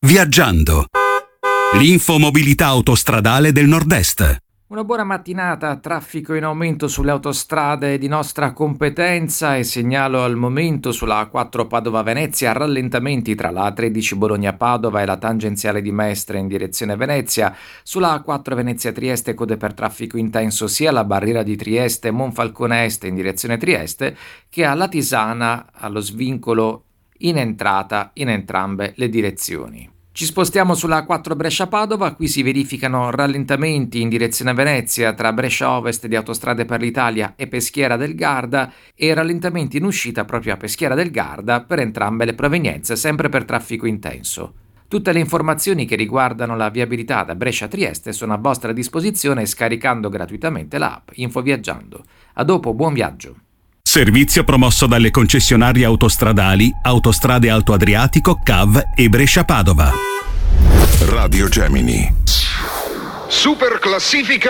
Viaggiando. L'infomobilità autostradale del Nord-Est. Una buona mattinata, traffico in aumento sulle autostrade di nostra competenza e segnalo al momento sulla A4 Padova-Venezia rallentamenti tra la A13 Bologna-Padova e la tangenziale di Mestre in direzione Venezia. Sulla A4 Venezia-Trieste code per traffico intenso sia alla barriera di Trieste Monfalcone Est in direzione Trieste che a Latisana allo svincolo in entrata in entrambe le direzioni. Ci spostiamo sulla A4 Brescia-Padova, qui si verificano rallentamenti in direzione Venezia tra Brescia Ovest di Autostrade per l'Italia e Peschiera del Garda e rallentamenti in uscita proprio a Peschiera del Garda per entrambe le provenienze, sempre per traffico intenso. Tutte le informazioni che riguardano la viabilità da Brescia a Trieste sono a vostra disposizione scaricando gratuitamente l'app Infoviaggiando. A dopo, buon viaggio! Servizio promosso dalle concessionarie autostradali Autostrade Alto Adriatico, CAV e Brescia Padova. Radio Gemini. Super classifica